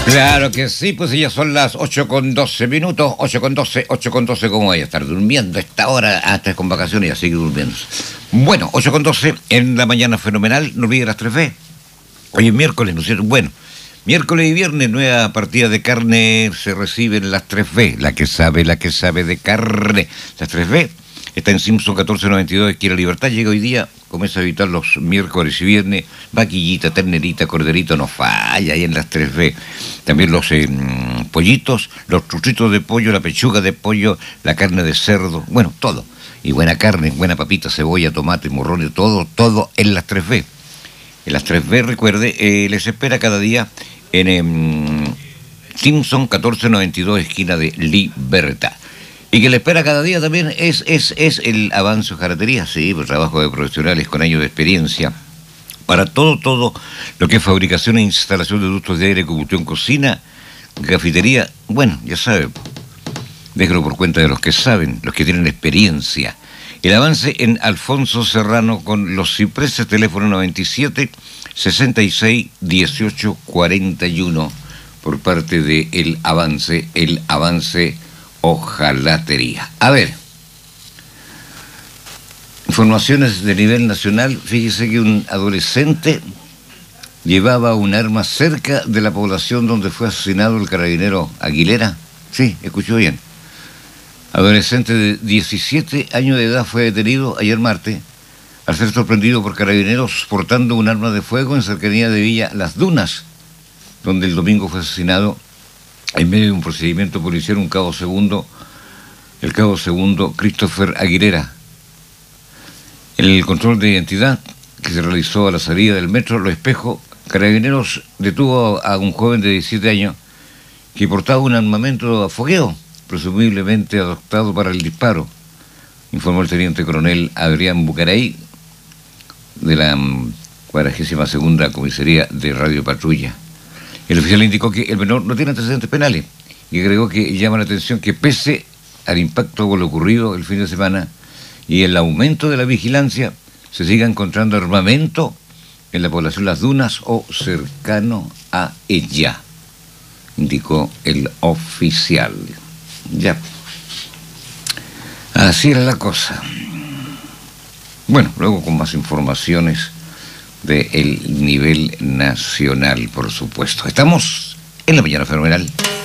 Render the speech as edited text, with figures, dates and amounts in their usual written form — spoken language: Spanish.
Claro que sí, pues ya son las 8:12, 8:12, ¿cómo voy a estar durmiendo a esta hora? Hasta con vacaciones y a seguir durmiendo. Bueno, 8:12 en la mañana fenomenal, no olviden las 3B. Hoy es miércoles, ¿no es cierto? Bueno, miércoles y viernes, nueva partida de carne, se reciben las 3B, la que sabe de carne. Las 3B está en Simpson 1492, esquina Libertad, llega hoy día, comienza a evitar los miércoles y viernes, vaquillita, ternerita, corderito, no falla ahí en las 3B. También los pollitos, los chuchitos de pollo, la pechuga de pollo, la carne de cerdo, bueno, todo. Y buena carne, buena papita, cebolla, tomate, morrones, todo en las 3B. En las 3B, recuerde, les espera cada día en Simpson 1492, esquina de Libertad. Y que le espera cada día también es el Avance Hojalatería, sí, pues trabajo de profesionales con años de experiencia para todo lo que es fabricación e instalación de ductos de aire, combustión, cocina, cafetería. Bueno, ya sabe, déjelo por cuenta de los que saben, los que tienen experiencia. El Avance en Alfonso Serrano con los cipreses, teléfono 97 66 18 41 por parte de el Avance Hojalatería. A ver, informaciones de nivel nacional. Fíjese que un adolescente llevaba un arma cerca de la población donde fue asesinado el carabinero Aguilera. Sí, escuchó bien. Adolescente de 17 años de edad fue detenido ayer martes al ser sorprendido por carabineros portando un arma de fuego en cercanía de Villa Las Dunas, donde el domingo fue asesinado en medio de un procedimiento policial el cabo segundo Christopher Aguilera. El control de identidad que se realizó a la salida del metro Los Espejos, Carabineros detuvo a un joven de 17 años que portaba un armamento a fogueo, presumiblemente adoptado para el disparo, informó el teniente coronel Adrián Bucaray de la 42ª Comisaría de Radio Patrulla. El oficial indicó que el menor no tiene antecedentes penales y agregó que llama la atención que pese al impacto con lo ocurrido el fin de semana y el aumento de la vigilancia, se siga encontrando armamento en la población Las Dunas o cercano a ella, indicó el oficial. Ya. Así era la cosa. Bueno, luego con más informaciones del nivel nacional, por supuesto. Estamos en la mañana fenomenal.